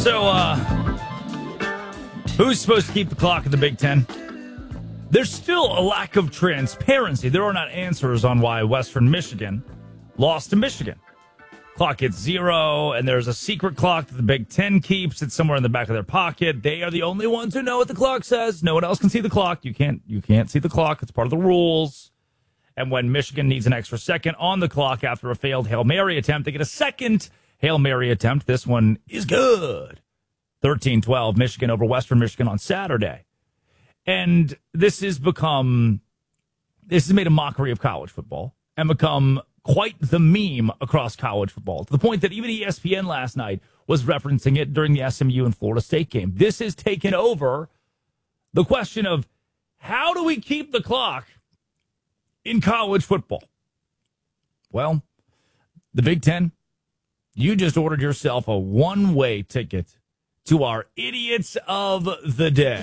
So, who's supposed to keep the clock in the Big Ten? There's still a lack of transparency. There are not answers on why Western Michigan lost to Michigan. Clock hits 0, and there's a secret clock that the Big Ten keeps. It's somewhere in the back of their pocket. They are the only ones who know what the clock says. No one else can see the clock. You can't see the clock. It's part of the rules. And when Michigan needs an extra second on the clock after a failed Hail Mary attempt, they get a second Hail Mary attempt. This one is good. 13-12, Michigan over Western Michigan on Saturday. And this has made a mockery of college football and become quite the meme across college football, to the point that even ESPN last night was referencing it during the SMU and Florida State game. This has taken over the question of how do we keep the clock in college football? Well, the Big Ten, you just ordered yourself a one-way ticket to our Idiots of the Day.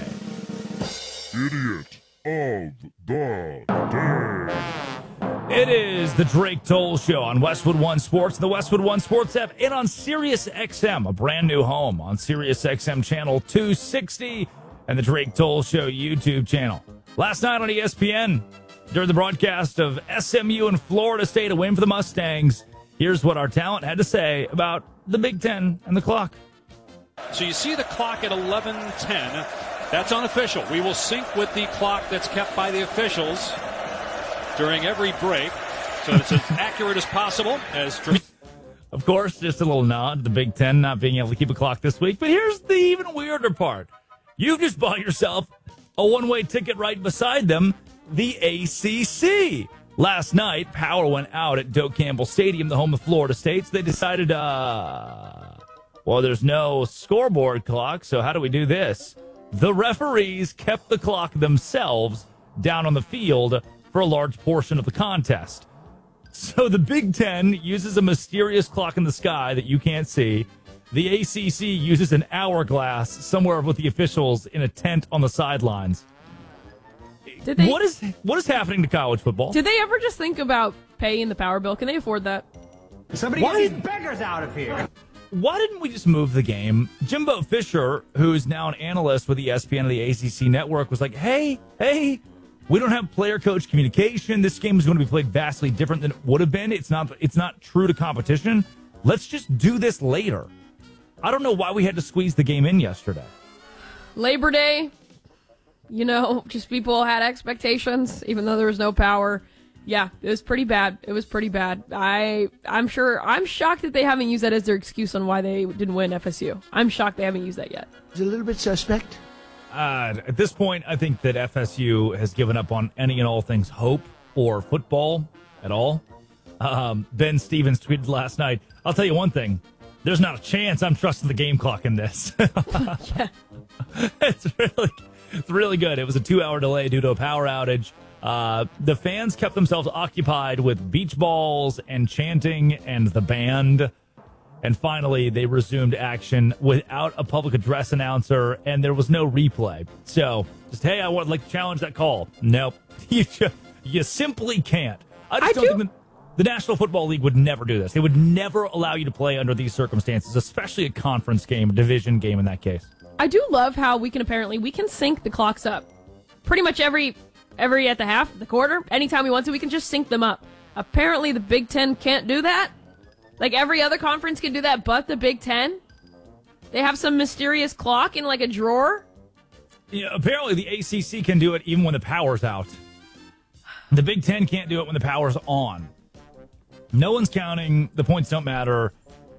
Idiot of the Day. It is the Drake Toll Show on Westwood One Sports, the Westwood One Sports app, and on Sirius XM, a brand new home on Sirius XM channel 260 and the Drake Toll Show YouTube channel. Last night on ESPN, during the broadcast of SMU and Florida State, a win for the Mustangs, here's what our talent had to say about the Big Ten and the clock. So you see the clock at 11:10. That's unofficial. We will sync with the clock that's kept by the officials during every break, so it's as accurate as possible. Of course, just a little nod to the Big Ten not being able to keep a clock this week. But here's the even weirder part. You've just bought yourself a one-way ticket right beside them, the ACC. Last night, power went out at Doak Campbell Stadium, the home of Florida State. So they decided, well, there's no scoreboard clock, so how do we do this? The referees kept the clock themselves down on the field for a large portion of the contest. So the Big Ten uses a mysterious clock in the sky that you can't see. The ACC uses an hourglass somewhere with the officials in a tent on the sidelines. What is happening to college football? Did they ever just think about paying the power bill? Can they afford that? Somebody get these beggars out of here. Why didn't we just move the game? Jimbo Fisher, who's now an analyst with ESPN and the ACC network, was like, hey, we don't have player-coach communication. This game is going to be played vastly different than it would have been. It's not true to competition. Let's just do this later. I don't know why we had to squeeze the game in yesterday. Labor Day, just people had expectations, even though there was no power. Yeah, it was pretty bad. I'm shocked that they haven't used that as their excuse on why they didn't win FSU. I'm shocked they haven't used that yet. It's a little bit suspect. At this point, I think that FSU has given up on any and all things hope for football at all. Ben Stevens tweeted last night, I'll tell you one thing. There's not a chance I'm trusting the game clock in this. Yeah. It's really good. It was a 2-hour delay due to a power outage. The fans kept themselves occupied with beach balls and chanting and the band. And finally, they resumed action without a public address announcer, and there was no replay. So, just, hey, I would like to challenge that call. Nope. You simply can't. I don't think the National Football League would never do this. They would never allow you to play under these circumstances, especially a conference game, a division game in that case. I do love how we can sync the clocks up. Pretty much every at the half, the quarter, anytime we want to, we can just sync them up. Apparently, the Big Ten can't do that. Like, every other conference can do that, but the Big Ten? They have some mysterious clock in, like, a drawer? Yeah, apparently the ACC can do it even when the power's out. The Big Ten can't do it when the power's on. No one's counting. The points don't matter.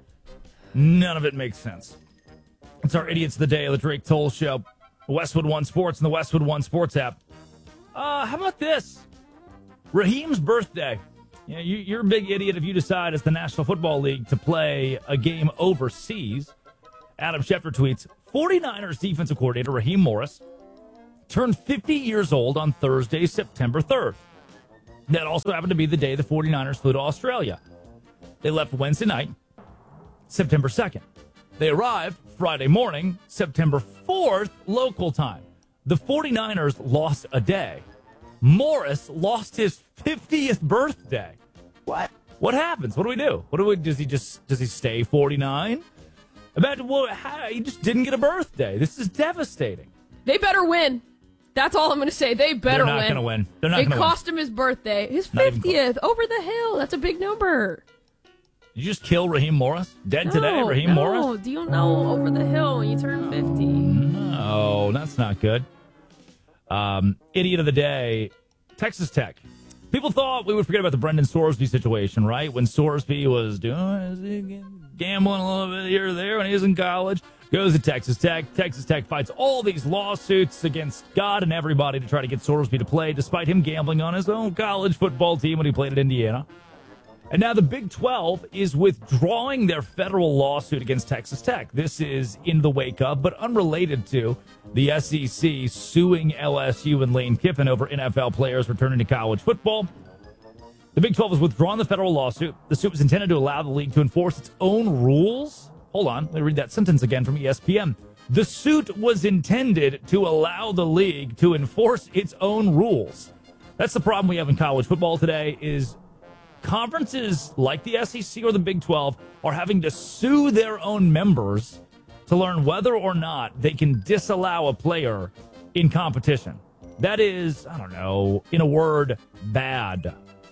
None of it makes sense. It's our Idiots of the Day of the Drake Toll Show. Westwood One Sports and the Westwood One Sports app. How about this? Raheem's birthday. Yeah, you're a big idiot if you decide as the National Football League to play a game overseas. Adam Schefter tweets, 49ers defensive coordinator Raheem Morris turned 50 years old on Thursday, September 3rd. That also happened to be the day the 49ers flew to Australia. They left Wednesday night, September 2nd. They arrived Friday morning, September 4th, local time. The 49ers lost a day. Morris lost his 50th birthday. What? What happens? What do we do? Does he stay 49? Imagine, he just didn't get a birthday. This is devastating. They better win. That's all I'm going to say. They better win. They're not going to win. They're not going to win. It cost him his birthday. His 50th. Over the hill. That's a big number. Did you just kill Raheem Morris? Dead today, Raheem Morris? No, do you know over the hill when you turn 50? No, that's not good. Idiot of the day, Texas Tech. People thought we would forget about the Brendan Sorsby situation, right? When Sorsby was gambling a little bit here or there when he was in college. Goes to Texas Tech. Texas Tech fights all these lawsuits against God and everybody to try to get Sorsby to play, despite him gambling on his own college football team when he played at Indiana. And now the Big 12 is withdrawing their federal lawsuit against Texas Tech. This is in the wake of, but unrelated to, the SEC suing LSU and Lane Kiffin over NFL players returning to college football. The Big 12 has withdrawn the federal lawsuit. The suit was intended to allow the league to enforce its own rules. Hold on, let me read that sentence again from ESPN. The suit was intended to allow the league to enforce its own rules. That's the problem we have in college football today is conferences like the SEC or the Big 12 are having to sue their own members to learn whether or not they can disallow a player in competition. That is, I don't know, in a word, bad.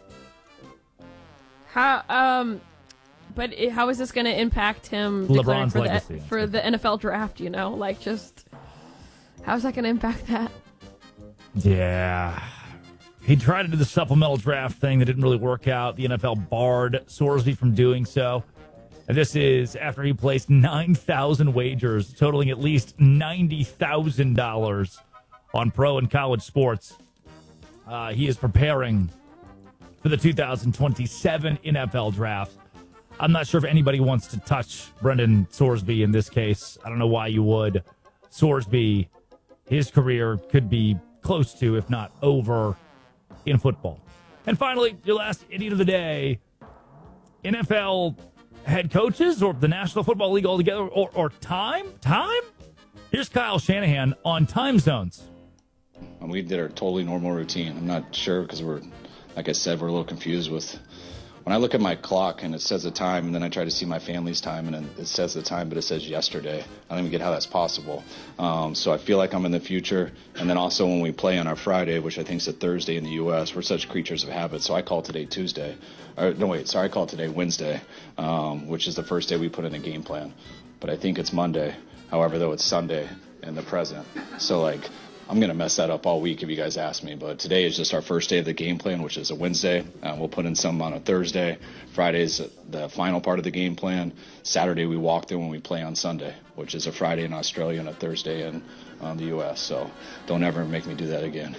But how is this going to impact him LeBron's for the NFL draft, how's that going to impact that? Yeah. He tried to do the supplemental draft thing that didn't really work out. The NFL barred Sorsby from doing so. And this is after he placed 9,000 wagers, totaling at least $90,000 on pro and college sports. He is preparing for the 2027 NFL draft. I'm not sure if anybody wants to touch Brendan Sorsby in this case. I don't know why you would. Sorsby, his career could be close to, if not over, in football. And finally, your last idiot of the day, NFL head coaches or the National Football League altogether or time? Here's Kyle Shanahan on time zones. We did our totally normal routine. I'm not sure because like I said, we're a little confused with when I look at my clock and it says the time and then I try to see my family's time and it says the time, but it says yesterday. I don't even get how that's possible. So I feel like I'm in the future. And then also when we play on our Friday, which I think is a Thursday in the U.S., we're such creatures of habit. So I call today Tuesday. I call today Wednesday, which is the first day we put in the game plan. But I think it's Monday. However, though, it's Sunday in the present. So, I'm going to mess that up all week if you guys ask me. But today is just our first day of the game plan, which is a Wednesday. We'll put in some on a Thursday. Friday's the final part of the game plan. Saturday we walk through when we play on Sunday, which is a Friday in Australia and a Thursday in the U.S. So don't ever make me do that again.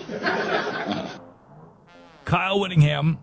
Kyle Whittingham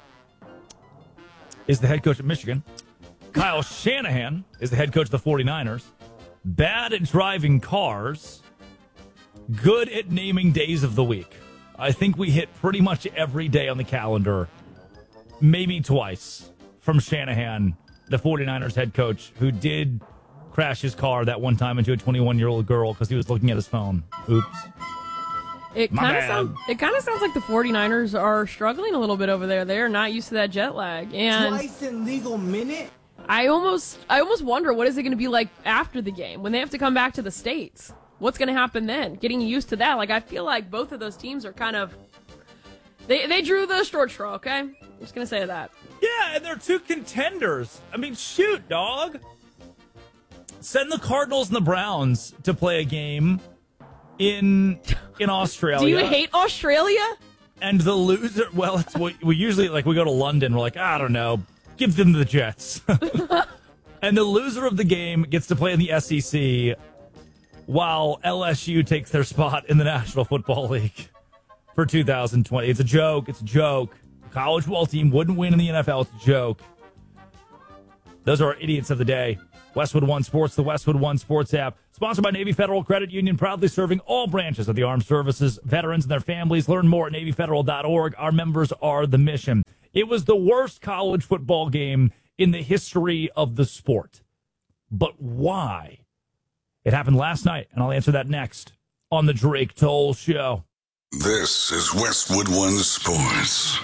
is the head coach at Michigan. Kyle Shanahan is the head coach of the 49ers. Bad at driving cars. Good at naming days of the week. I think we hit pretty much every day on the calendar, maybe twice, from Shanahan, the 49ers head coach, who did crash his car that one time into a 21-year-old girl because he was looking at his phone. Oops. It kind of sounds like the 49ers are struggling a little bit over there. They're not used to that jet lag. And Twice in legal minute? I almost wonder what is it going to be like after the game when they have to come back to the States. What's going to happen then? Getting used to that. I feel like both of those teams are kind of... They drew the short straw, okay? I'm just going to say that. Yeah, and they're two contenders. I mean, shoot, dog. Send the Cardinals and the Browns to play a game in Australia. Do you hate Australia? And the loser... Well, it's we usually, we go to London. We're like, I don't know. Give them the Jets. And the loser of the game gets to play in the SEC... while LSU takes their spot in the National Football League for 2020. It's a joke. It's a joke. The college football team wouldn't win in the NFL. It's a joke. Those are our idiots of the day. Westwood One Sports, the Westwood One Sports app. Sponsored by Navy Federal Credit Union, proudly serving all branches of the armed services, veterans and their families. Learn more at NavyFederal.org. Our members are the mission. It was the worst college football game in the history of the sport. But why? It happened last night, and I'll answer that next on the Drake Toll Show. This is Westwood One Sports.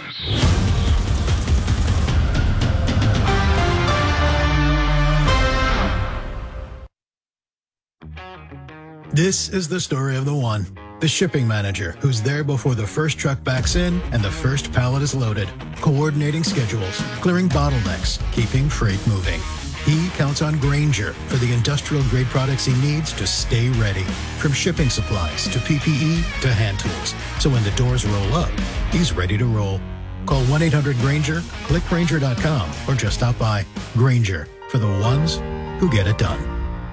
This is the story of the one. The shipping manager, who's there before the first truck backs in and the first pallet is loaded, coordinating schedules, clearing bottlenecks, keeping freight moving. He counts on Grainger for the industrial-grade products he needs to stay ready. From shipping supplies to PPE to hand tools. So when the doors roll up, he's ready to roll. Call 1-800-GRAINGER, click Grainger.com, or just stop by. Grainger, for the ones who get it done.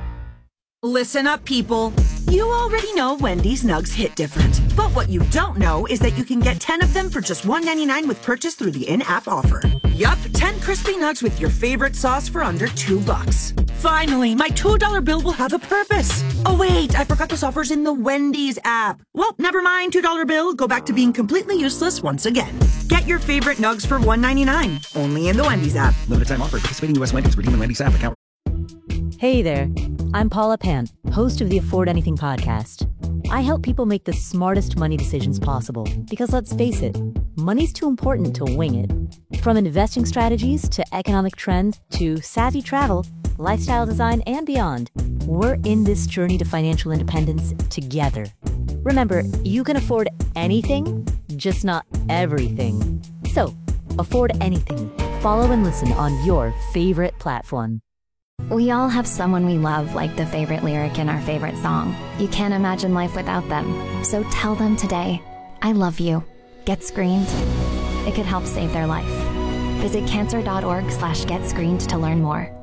Listen up, people. You already know Wendy's Nugs hit different. But what you don't know is that you can get 10 of them for just $1.99 with purchase through the in-app offer. Yup, 10 crispy nugs with your favorite sauce for under $2. Finally, my $2 bill will have a purpose. Oh wait, I forgot this offer's in the Wendy's app. Well, never mind, $2 bill. Go back to being completely useless once again. Get your favorite nugs for $1.99. Only in the Wendy's app. Limited time offer. Participating U.S. Wendy's. Redeem the Wendy's app account. Hey there, I'm Paula Pant, host of the Afford Anything podcast. I help people make the smartest money decisions possible because let's face it, money's too important to wing it. From investing strategies to economic trends to savvy travel, lifestyle design, and beyond, we're in this journey to financial independence together. Remember, you can afford anything, just not everything. So, afford anything. Follow and listen on your favorite platform. We all have someone we love, like the favorite lyric in our favorite song. You can't imagine life without them. So tell them today, I love you. Get screened. It could help save their life. Visit cancer.org/getscreened to learn more.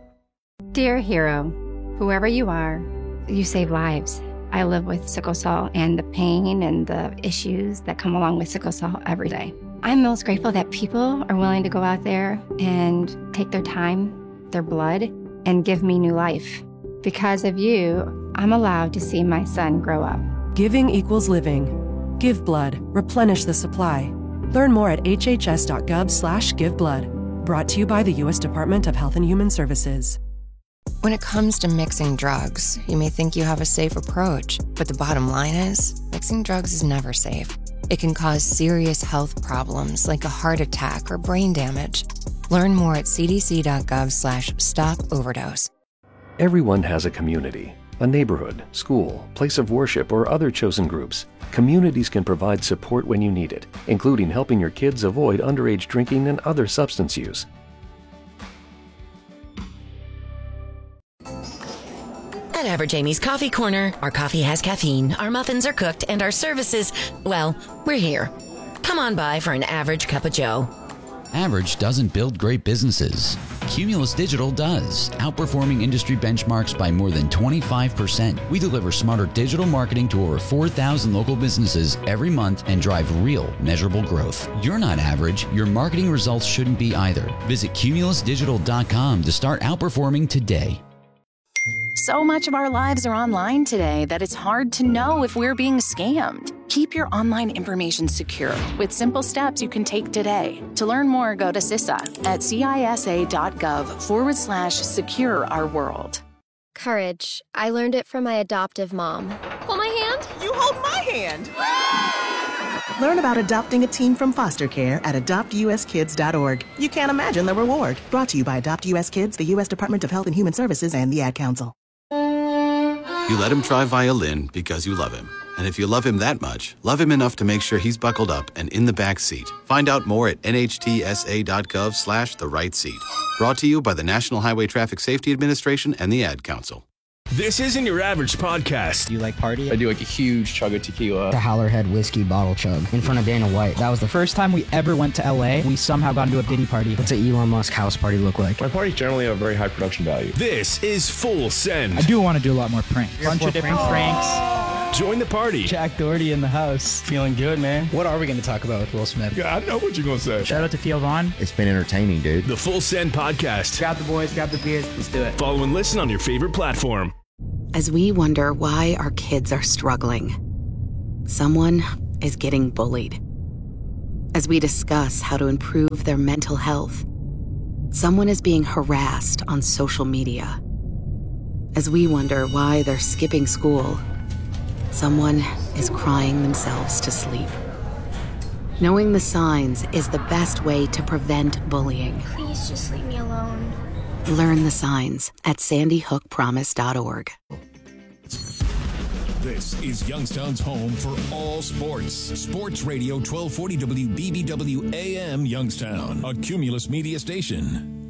Dear hero, whoever you are, you save lives. I live with sickle cell and the pain and the issues that come along with sickle cell every day. I'm most grateful that people are willing to go out there and take their time, their blood, and give me new life. Because of you, I'm allowed to see my son grow up. Giving equals living. Give blood. Replenish the supply. Learn more at hhs.gov/giveblood. Brought to you by the U.S. Department of Health and Human Services. When it comes to mixing drugs, you may think you have a safe approach, but the bottom line is, mixing drugs is never safe. It can cause serious health problems like a heart attack or brain damage. Learn more at cdc.gov/stop-overdose. Everyone has a community, a neighborhood, school, place of worship, or other chosen groups. Communities can provide support when you need it, including helping your kids avoid underage drinking and other substance use. At Average Amy's Coffee Corner, our coffee has caffeine, our muffins are cooked, and our services, well, we're here. Come on by for an average cup of joe. Average doesn't build great businesses. Cumulus Digital does, outperforming industry benchmarks by more than 25%. We deliver smarter digital marketing to over 4,000 local businesses every month and drive real, measurable growth. You're not average. Your marketing results shouldn't be either. Visit cumulusdigital.com to start outperforming today. So much of our lives are online today that it's hard to know if we're being scammed. Keep your online information secure with simple steps you can take today. To learn more, go to CISA at cisa.gov/secure our world. Courage. I learned it from my adoptive mom. Hold my hand. You hold my hand. Learn about adopting a teen from foster care at adoptuskids.org. You can't imagine the reward. Brought to you by Adopt US Kids, the U.S. Department of Health and Human Services, and the Ad Council. You let him try violin because you love him. And if you love him that much, love him enough to make sure he's buckled up and in the back seat. Find out more at nhtsa.gov/the-right-seat. Brought to you by the National Highway Traffic Safety Administration and the Ad Council. This isn't your average podcast. Do you like party? I do like a huge chug of tequila. The Howlerhead whiskey bottle chug in front of Dana White. That was the first time we ever went to LA. We somehow got into a Diddy party. What's an Elon Musk house party look like? My parties generally have very high production value. This is Full Send. I do want to do a lot more pranks. Bunch of different pranks. Join the party. Jack Doherty in the house. Feeling good, man. What are we going to talk about with Will Smith? Yeah, I know what you're going to say. Shout out to Theo Vaughn. It's been entertaining, dude. The Full Send podcast. Grab the boys, grab the beers. Let's do it. Follow and listen on your favorite platform. As we wonder why our kids are struggling, someone is getting bullied. As we discuss how to improve their mental health, someone is being harassed on social media. As we wonder why they're skipping school, someone is crying themselves to sleep. Knowing the signs is the best way to prevent bullying. Please just leave me alone. Learn the signs at sandyhookpromise.org. This is Youngstown's home for all sports. Sports Radio 1240 WBBW AM Youngstown, a Cumulus media station.